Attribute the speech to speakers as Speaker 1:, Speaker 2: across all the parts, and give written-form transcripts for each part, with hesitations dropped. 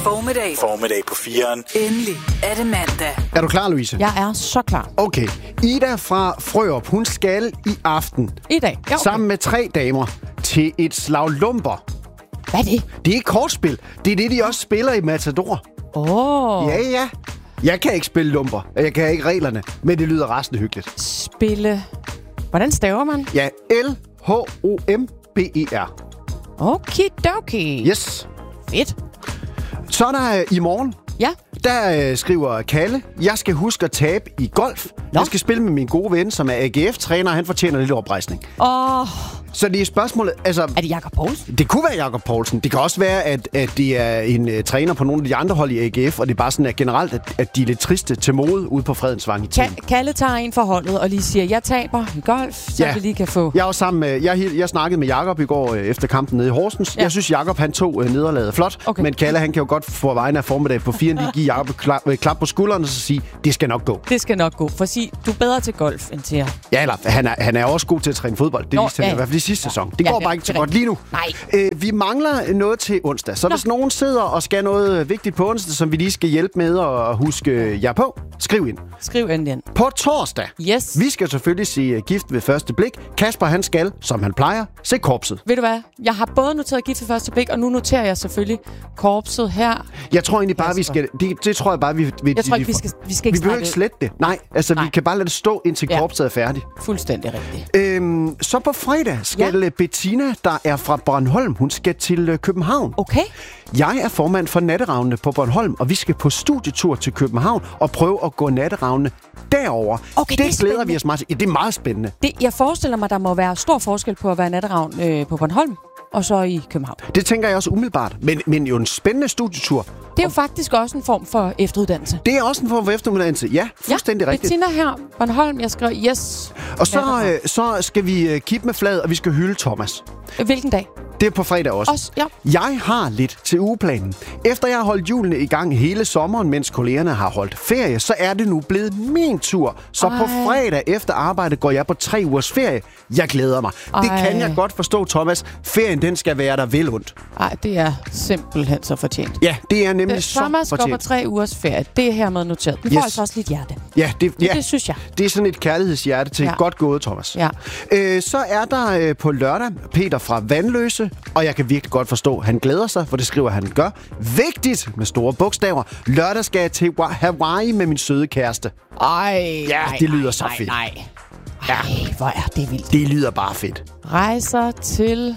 Speaker 1: Formiddag på 4'eren.
Speaker 2: Endelig er det mandag.
Speaker 3: Er du klar, Louise?
Speaker 4: Jeg er så klar.
Speaker 3: Okay. Ida fra Frørup, hun skal i aften
Speaker 4: I dag? Ja, okay.
Speaker 3: sammen med 3 damer til et slag lumper.
Speaker 4: Hvad er det?
Speaker 3: Det er ikke kortspil. Det er det, de også spiller i Matador. Ja. Jeg kan ikke spille lumper, og jeg kan ikke reglerne, men det lyder resten hyggeligt.
Speaker 4: Spille... Hvordan staver man?
Speaker 3: Ja, L-H-O-M-B-E-R.
Speaker 4: Okidoki.
Speaker 3: Yes.
Speaker 4: Fedt.
Speaker 3: Så er der i morgen.
Speaker 4: Ja.
Speaker 3: Der skriver Kalle, jeg skal huske at tabe i golf. Jeg skal spille med min gode ven, som er AGF-træner, og han fortjener lidt oprejsning. Så det er spørgsmålet... Altså,
Speaker 4: er det Jakob Poulsen?
Speaker 3: Det kunne være Jakob Poulsen. Det kan også være, at det er en træner på nogle af de andre hold i AGF, og det er bare sådan, at generelt, at de er lidt triste til mode ude på Fredensvang i tiden.
Speaker 4: Kalle tager en for holdet og lige siger, jeg taber i golf, så vi lige kan få...
Speaker 3: Jeg var sammen med... Jeg snakkede med Jakob i går efter kampen nede i Horsens. Ja. Jeg synes, Jakob han tog nederlaget flot, men Kalle han kan jo godt få vejen af formiddag på 4'eren lige give Jakob et klap på skulderen og så sige, det skal nok gå.
Speaker 4: Det skal nok gå, for sig, du er bedre til golf end til...
Speaker 3: Ja, eller han er også god til at træne fodbold. Det viste han i hvert fald i sidste sæson. Det går bare ikke så godt lige nu.
Speaker 4: Nej.
Speaker 3: Vi mangler noget til onsdag. Så hvis nogen sidder og skal noget vigtigt på onsdag, som vi lige skal hjælpe med at huske jer på, skriv ind.
Speaker 4: Skriv ind.
Speaker 3: På torsdag.
Speaker 4: Yes.
Speaker 3: Vi skal selvfølgelig se Gift ved første blik. Kasper, han skal, som han plejer, se Korpset.
Speaker 4: Ved du hvad? Jeg har både noteret Gift ved første blik, og nu noterer jeg selvfølgelig Korpset her.
Speaker 3: Jeg tror egentlig bare, vi skal... Det tror jeg bare, vi
Speaker 4: skal ikke
Speaker 3: behøver ikke slette det. Nej, altså vi kan bare lade det stå, indtil Korpset er færdig.
Speaker 4: Fuldstændig rigtigt.
Speaker 3: Så på fredag skal Bettina, der er fra Bornholm, hun skal til København.
Speaker 4: Okay.
Speaker 3: Jeg er formand for Natteravnene på Bornholm, og vi skal på studietur til København og prøve at gå Natteravnene derover.
Speaker 4: Okay,
Speaker 3: det glæder vi os meget til. Ja, det er meget spændende.
Speaker 4: Jeg forestiller mig, der må være stor forskel på at være Natteravn på Bornholm og så i København.
Speaker 3: Det tænker jeg også umiddelbart. Men jo en spændende studietur.
Speaker 4: Det er jo faktisk også en form for efteruddannelse.
Speaker 3: Det er også en form for efteruddannelse. Ja, fuldstændig rigtigt.
Speaker 4: Bettina her, Bornholm, jeg skriver yes.
Speaker 3: Og så skal vi kippe med flaget, og vi skal hylde Thomas.
Speaker 4: Hvilken dag?
Speaker 3: Det er på fredag også.
Speaker 4: Ja.
Speaker 3: Jeg har lidt til ugeplanen. Efter jeg har holdt julene i gang hele sommeren, mens kollegerne har holdt ferie, så er det nu blevet min tur. Så på fredag efter arbejde går jeg på 3 ugers ferie. Jeg glæder mig. Det kan jeg godt forstå, Thomas. Ferien, den skal være der vel ondt.
Speaker 4: Nej, det er simpelthen så fortjent.
Speaker 3: Ja, det er nemlig så
Speaker 4: Thomas
Speaker 3: fortjent.
Speaker 4: går på 3 ugers ferie. Det er hermed noteret. Vi får altså også lidt hjerte.
Speaker 3: Ja,
Speaker 4: det synes jeg.
Speaker 3: Det er sådan et kærlighedshjerte til godt gået, Thomas.
Speaker 4: Ja.
Speaker 3: Så er der på lørdag Peter fra Vandløse, og jeg kan virkelig godt forstå, han glæder sig, for det skriver han gør. Vigtigt med store bogstaver. Lørdag skal jeg til Hawaii med min søde kæreste. Det lyder så fedt.
Speaker 4: Hvor er det vildt.
Speaker 3: Det lyder bare fedt.
Speaker 4: Rejser til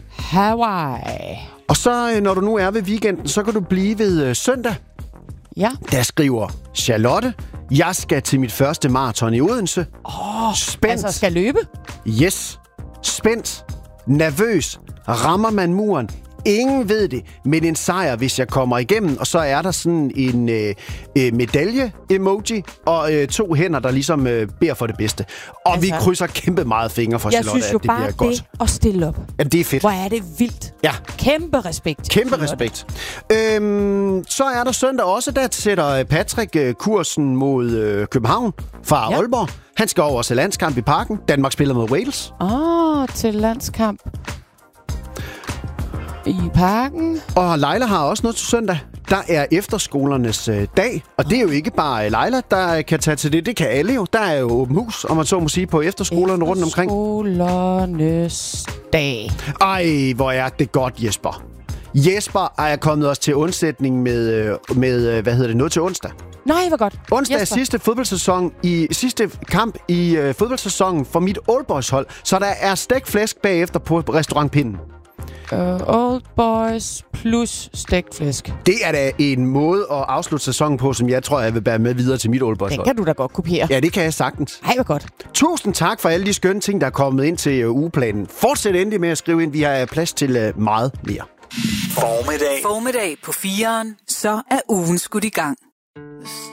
Speaker 4: Hawaii.
Speaker 3: Og så, når du nu er ved weekenden, så kan du blive ved søndag.
Speaker 4: Ja.
Speaker 3: Der skriver Charlotte, jeg skal til mit første maraton i Odense. Spændt.
Speaker 4: Altså skal løbe?
Speaker 3: Yes. Spændt. Nervøs. Rammer man muren? Ingen ved det, men en sejr, hvis jeg kommer igennem. Og så er der sådan en medalje-emoji og 2 hænder, der ligesom beder for det bedste. Og vi krydser kæmpe meget fingre for Charlotte,
Speaker 4: at det bliver godt. Jeg synes jo bare det at stille op.
Speaker 3: Ja, det er fedt.
Speaker 4: Hvor er det vildt.
Speaker 3: Ja.
Speaker 4: Kæmpe respekt.
Speaker 3: Kæmpe respekt. Så er der søndag også, der sætter Patrick kursen mod København fra Aalborg. Han skal over til landskamp i Parken. Danmark spiller mod Wales.
Speaker 4: Til landskamp i Parken.
Speaker 3: Og Leila har også noget til søndag. Der er efterskolernes dag, og det er jo ikke bare Leila, der kan tage til det. Det kan alle jo. Der er jo åben hus, om man så må sige, på efterskolerne rundt omkring.
Speaker 4: Efterskolernes dag.
Speaker 3: Ej, hvor er det godt, Jesper. Jesper er kommet også til undsætning med noget til onsdag.
Speaker 4: Nej, hvor godt.
Speaker 3: Onsdag er sidste kamp i fodboldsæsonen for mit Old Boys hold, så der er stegt flæsk bagefter på restaurantpinden.
Speaker 4: Old Boys plus stegt flæsk.
Speaker 3: Det er da en måde at afslutte sæsonen på, som jeg tror, jeg vil bære med videre til mit Old Boys hold.
Speaker 4: Den kan du da godt kopiere.
Speaker 3: Ja, det kan jeg sagtens.
Speaker 4: Ej, hvor godt.
Speaker 3: Tusind tak for alle de skønne ting, der er kommet ind til ugeplanen. Fortsæt endelig med at skrive ind. Vi har plads til meget mere.
Speaker 2: Formiddag på 4'eren, så er ugen skudt i gang.